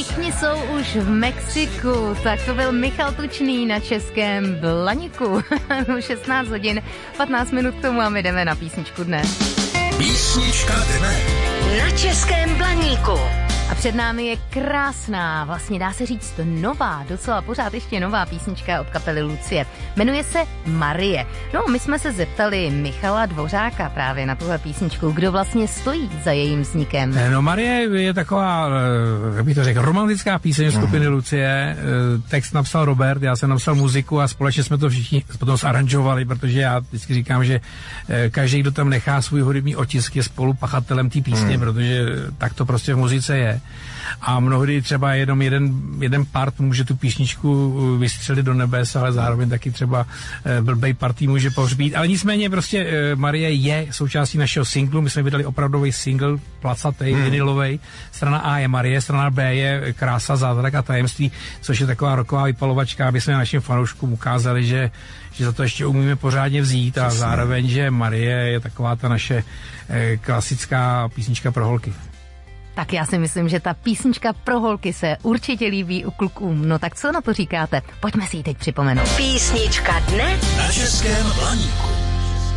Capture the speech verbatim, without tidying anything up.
Všichni jsou už v Mexiku, tak to byl Michal Tučný na Českém Blaníku. šestnáct hodin, patnáct minut k tomu a my jdeme na písničku dne. Písnička dne. Na Českém Blaníku. A před námi je krásná, vlastně dá se říct nová, docela pořád ještě nová písnička od kapely Lucie. Jmenuje se Marie. No, my jsme se zeptali Michala Dvořáka právě na tuhle písničku, kdo vlastně stojí za jejím vznikem. No, Marie je taková, jak bych to řekl, romantická píseň skupiny Lucie. Text napsal Robert, já jsem napsal muziku a společně jsme to všichni potom zaranžovali, protože já vždycky říkám, že každý, kdo tam nechá svůj hudební otisk, je spolupachatelem té písně, hmm. protože tak to prostě v muzice je. A mnohdy třeba jenom jeden, jeden part může tu písničku vystřelit do nebes, ale zároveň taky třeba blbej partý může pohřbít. Ale nicméně prostě Marie je součástí našeho singlu. My jsme vydali opravdový single, placatej, hmm. vinilovej. Strana A je Marie, strana B je Krása, zázrak a tajemství, což je taková rocková vypalovačka, aby jsme našim fanouškům ukázali, že že za to ještě umíme pořádně vzít a Přesně. zároveň, že Marie je taková ta naše klasická písnička pro holky. Tak já si myslím, že ta písnička pro holky se určitě líbí u klukům. No tak co na to říkáte? Pojďme si ji teď připomenout. Písnička dne na Českém Blaníku.